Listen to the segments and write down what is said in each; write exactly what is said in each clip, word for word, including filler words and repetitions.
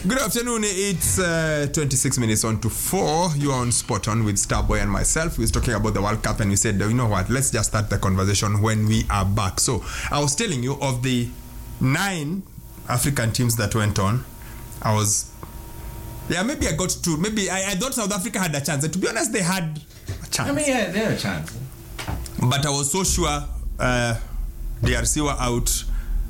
Good afternoon. It's uh, twenty-six minutes on to four. You are on Spot On with Starboy and myself. We was talking about the World Cup and we said, you know what, let's just start the conversation when we are back. So I was telling you of the nine African teams that went on. I was, yeah, maybe I got to, maybe I, I thought South Africa had a chance. And to be honest, they had a chance. I mean, yeah, they had a chance. But I was so sure uh, D R C were out.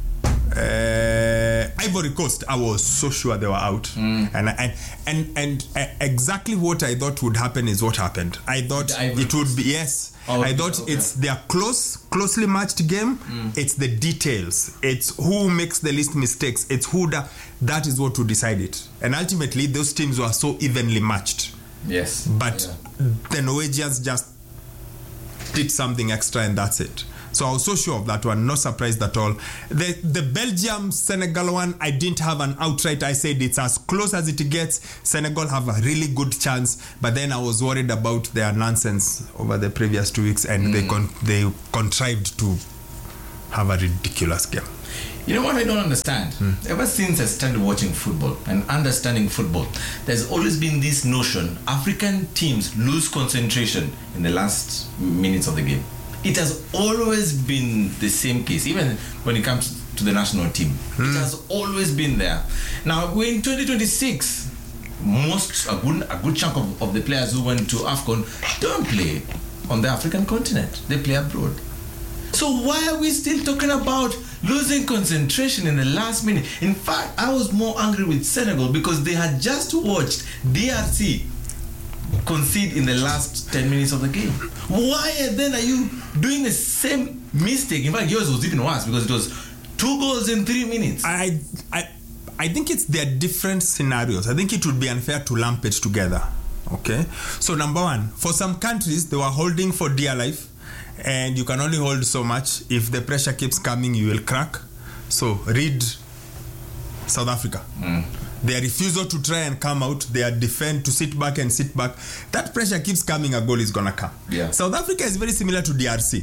Uh, Ivory Coast, I was so sure they were out, mm. and and and and uh, exactly what I thought would happen is what happened. I thought it would be yes. Oh, I thought okay. It's their close, closely matched game. Mm. It's the details. It's who makes the least mistakes. It's who da- that is what will decide it. And ultimately, those teams were so evenly matched. Yes, but yeah. the Norwegians just did something extra, and that's it. So I was so sure of that one, not surprised at all. The the Belgium Senegal one, I didn't have an outright. I said it's as close as it gets. Senegal have a really good chance, but then I was worried about their nonsense over the previous two weeks, and mm. they con- they contrived to have a ridiculous game. You know what I don't understand? Mm. Ever since I started watching football and understanding football, there's always been this notion African teams lose concentration in the last minutes of the game. It has always been the same case, even when it comes to the national team. Mm. It has always been there. Now, we're in twenty twenty-six. Most, a good, a good chunk of, of the players who went to AFCON don't play on the African continent. They play abroad. So why are we still talking about losing concentration in the last minute? In fact, I was more angry with Senegal because they had just watched D R C concede in the last ten minutes of the game. Why then are you doing the same mistake? In fact, yours was even worse because it was two goals in three minutes. I I I think it's their different scenarios. I think it would be unfair to lump it together. Okay? So number one, for some countries, they were holding for dear life, and you can only hold so much. If the pressure keeps coming, you will crack. So read South Africa. Mm. Their refusal to try and come out, their defend to sit back and sit back, that pressure keeps coming, a goal is gonna come. Yeah. South Africa is very similar to D R C.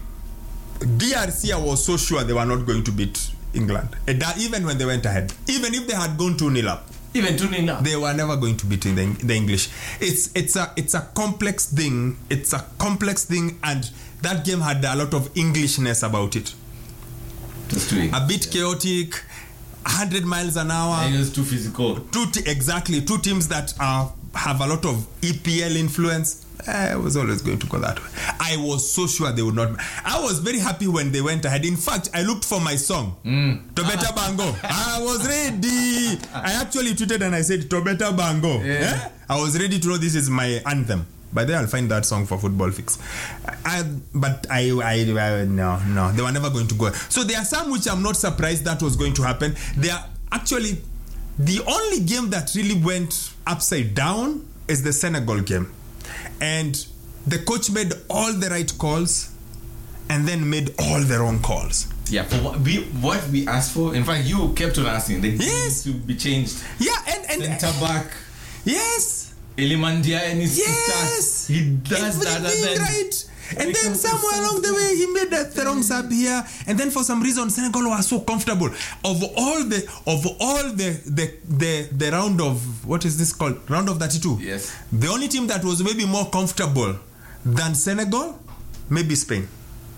D R C, I was so sure they were not going to beat England, and that even when they went ahead, even if they had gone two nil up, even two nil up, they were never going to beat the, the English. It's it's a it's a complex thing. It's a complex thing, and that game had a lot of Englishness about it. Just doing, a bit yeah. chaotic. one hundred miles an hour. And it's too physical. Two t- exactly. Two teams that are have a lot of E P L influence. I was always going to go that way. I was so sure they would not. I was very happy when they went ahead. In fact, I looked for my song, mm. Tobeta Bango. I was ready. I actually tweeted and I said, Tobeta Bango. Yeah. Eh? I was ready to know this is my anthem. By then I'll find that song for Football Fix. I, but I, I, I, no, no, they were never going to go. So there are some which I'm not surprised that was going to happen. They are actually, the only game that really went upside down is the Senegal game. And the coach made all the right calls and then made all the wrong calls. Yeah, for what we, what we asked for, in fact, you kept on asking, the game yes. to be changed. Yeah, and, and center back. Yes. Ilimandia and his yes, he does everything that and then right. And then somewhere along the way he made that the wrong sub here, and then for some reason Senegal was so comfortable. Of all the of all the the the, the round of what is this called? Round of thirty-two. Yes. The only team that was maybe more comfortable than Senegal, maybe Spain.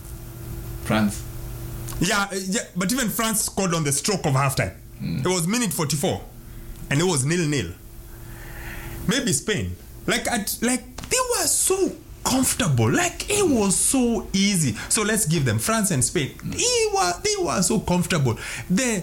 France. Yeah, yeah, but even France scored on the stroke of halftime. Mm. It was minute forty-four, and it was nil nil. Maybe Spain. Like, at, like they were so comfortable. Like, it was so easy. So let's give them France and Spain. They were, they were so comfortable. The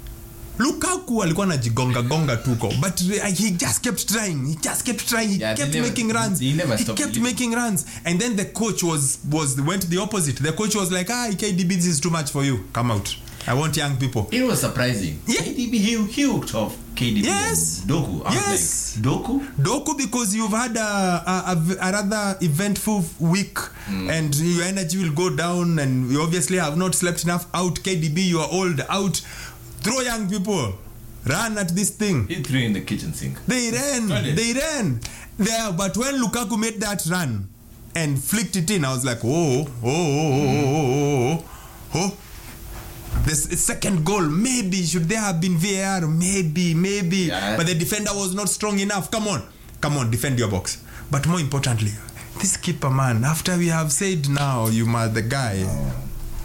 Lukaku alikuwa anajigonga gonga tuko, but he just kept trying. He just kept trying. He yeah, kept never, making runs. He, never he kept believing. making runs. And then the coach was was went the opposite. The coach was like, ah, K D B, this is too much for you. Come out. I want young people. It was surprising. Yeah. K D B, he, he hooked off K D B. Yes. And Doku. I yes. Like, Doku? Doku, because you've had a, a, a, a rather eventful week mm. and your energy will go down and you obviously have not slept enough. Out, K D B, you are old. Out. Throw young people. Run at this thing. He threw in the kitchen sink. They ran. They ran. There, but when Lukaku made that run and flicked it in, I was like, oh, oh, oh, oh, oh, oh. The second goal, maybe should there have been V A R? Maybe, maybe. Yeah. But the defender was not strong enough. Come on, come on, defend your box. But more importantly, this keeper, man. After we have said now, you are the guy. Oh.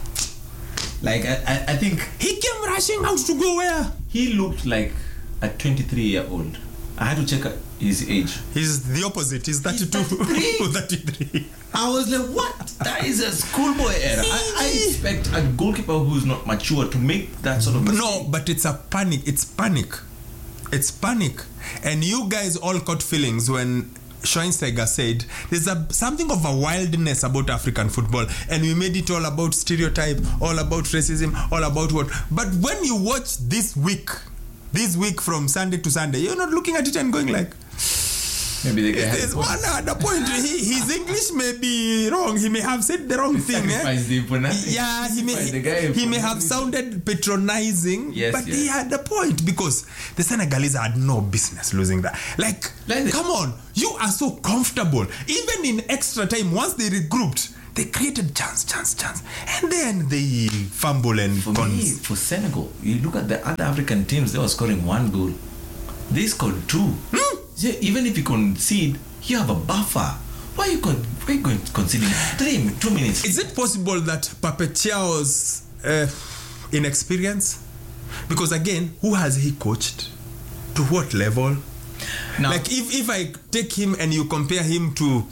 Like I, I, I think he came rushing out to go where? He looked like a twenty-three year old. I had to check his age. He's the opposite. He's thirty-two. thirty-three. I was like, what? That is a schoolboy error. I, I expect a goalkeeper who's not mature to make that sort of mistake. No, but it's a panic. It's panic. It's panic. And you guys all caught feelings when Schweinsteiger said there's a something of a wildness about African football, and we made it all about stereotype, all about racism, all about what. But when you watch this week, this week from Sunday to Sunday, you're not looking at it and going like, maybe the guy has one at the point. He, his English may be wrong. He may have said the wrong thing. Eh? Yeah, he may he, he may have sounded patronizing, yes, but yes. he had the point because the Senegalese had no business losing that. Like, like come on, you are so comfortable. Even in extra time, once they regrouped, they created chance, chance, chance, and then they fumble and for cons- me, for Senegal, you look at the other African teams. They were scoring one goal. They scored two. Hmm? Yeah, even if you concede, you have a buffer. Why are you, con- why are you going conceding three, two minutes? Is it possible that Papechiao's uh, inexperience? Because again, who has he coached? To what level? Now, like if, if I take him and you compare him to,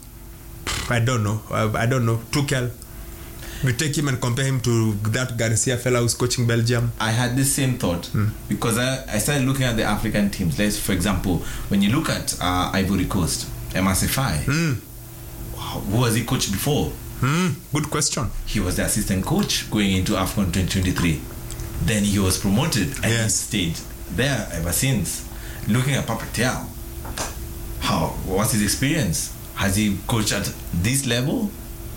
I don't know, uh, I don't know, Tuchel. We take him and compare him to that Garcia fellow who's coaching Belgium. I had the same thought mm. because I, I started looking at the African teams. Let's, for example, when you look at uh, Ivory Coast, Emma Sefai, mm. who was he coached before? Mm. Good question. He was the assistant coach going into AFCON twenty twenty-three. Then he was promoted and yes. he stayed there ever since. Looking at Papa Thiaw, how what's his experience? Has he coached at this level?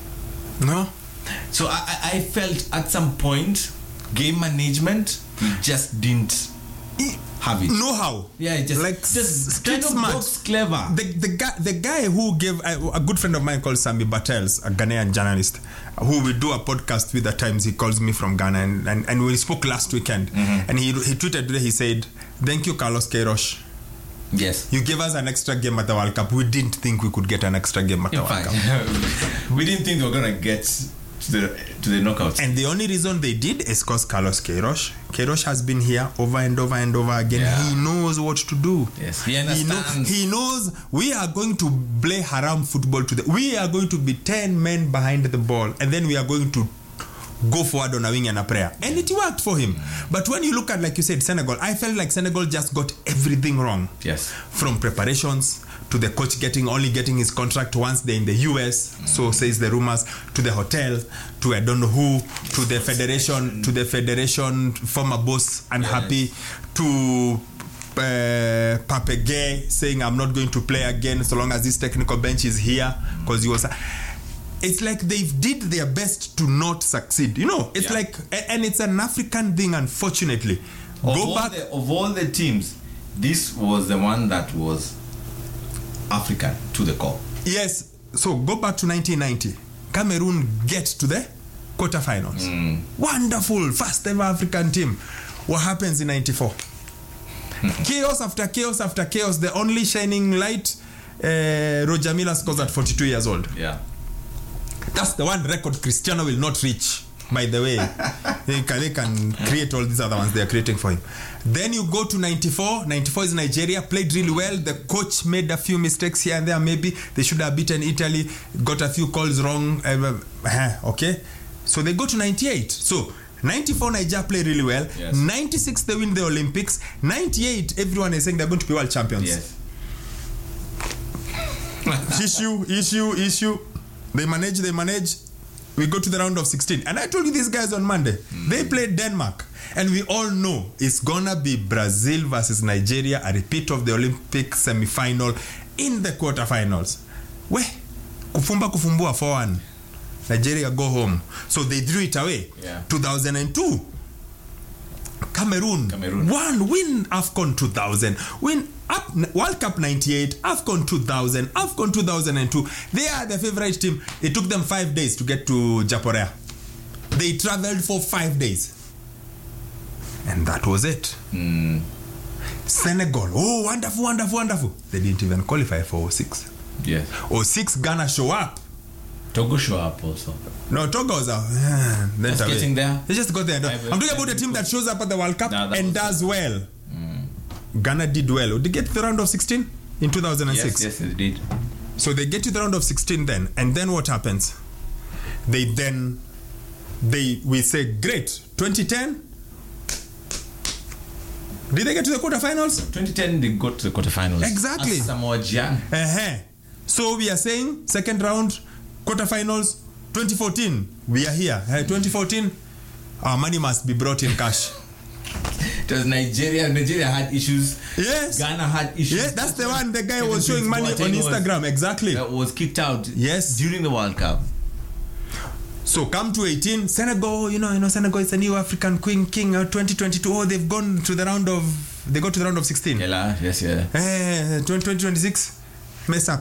No. So I, I felt at some point game management he just didn't have it. Know how? Yeah, it just like just kind of box clever. The the guy the guy who gave a, a good friend of mine called Sami Bartels, a Ghanaian journalist, who we do a podcast with at times. He calls me from Ghana, and, and, and we spoke last weekend, mm-hmm. and he he tweeted today. He said, "Thank you, Carlos Queiroz. Yes, you gave us an extra game at the World Cup. We didn't think we could get an extra game at In the fact, World Cup. We didn't think we were gonna get to the to the knockouts. And the only reason they did is because Carlos Queiroz. Queiroz has been here over and over and over again. Yeah. He knows what to do. Yes, he understands. He, know, he knows we are going to play haram football today. We are going to be ten men behind the ball, and then we are going to go forward on a wing and a prayer. And it worked for him. But when you look at, like you said, Senegal, I felt like Senegal just got everything wrong. Yes. From preparations to the coach getting only getting his contract once they're in the U S, mm. so says the rumors, to the hotel, to I don't know who, to the federation, to the federation former boss unhappy, yes. to uh, Pape Gueye saying I'm not going to play again so long as this technical bench is here, because he was. It's like they did their best to not succeed. You know, it's yeah. like, and it's an African thing, unfortunately. Of Go all back. The, of all the teams, this was the one that was African to the core. Yes. So go back to nineteen ninety. Cameroon get to the quarterfinals. Mm. Wonderful. First ever African team. What happens in ninety-four? Chaos after chaos after chaos. The only shining light, uh, Roger Milla scores at forty-two years old. Yeah. That's the one record Cristiano will not reach, by the way. they, can, they can create all these other ones they are creating for him. Then you go to ninety-four. ninety-four is Nigeria. Played really well. The coach made a few mistakes here and there. Maybe they should have beaten Italy. Got a few calls wrong. Uh, okay. So they go to ninety-eight. So ninety-four, Nigeria play really well. Yes. ninety-six, they win the Olympics. ninety-eight, everyone is saying they're going to be world champions. Yes. issue, issue, issue. They manage, they manage. We go to the round of sixteen. And I told you these guys on Monday. Mm-hmm. They played Denmark. And we all know it's going to be Brazil versus Nigeria, a repeat of the Olympic semi-final in the quarterfinals. Weh, kufumba kufumbua four one. Nigeria go home. So they drew it away. Yeah. two thousand two. Cameroon, Cameroon. One win AFCON two thousand. Win up World Cup ninety-eight, AFCON two thousand, AFCON two thousand two. They are the favorite team. It took them five days to get to Japorea. They traveled for five days. And that was it. Mm. Senegal, oh, wonderful, wonderful, wonderful. They didn't even qualify for oh six. Yes. oh six, Ghana show up. Togo show up also. No, Togo was out. Uh, then Just getting there. They just got there. I'm talking about a team that shows up at the World Cup no, and does well. Mm. Ghana did well. Did they get to the round of sixteen in two thousand six? Yes, yes, they did. So they get to the round of sixteen then, and then what happens? They then, they we say, great, twenty ten. Did they get to the quarterfinals? twenty ten, they got to the quarterfinals. Exactly. As Samoa Gyan. Uh-huh. So we are saying second round, quarterfinals, twenty fourteen. We are here. Uh, twenty fourteen, our money must be brought in cash. It was Nigeria. Nigeria had issues. Yes. Ghana had issues. Yes, that's the one. The guy was showing money on Instagram. Exactly. That was kicked out. Yes. During the World Cup. So come to eighteen, Senegal, you know, you know, Senegal is a new African queen king. Uh, twenty twenty-two, oh, they've gone to the round of, they got to the round of sixteen. Yeah, yes, yeah. Eh, twenty twenty-six, mess up.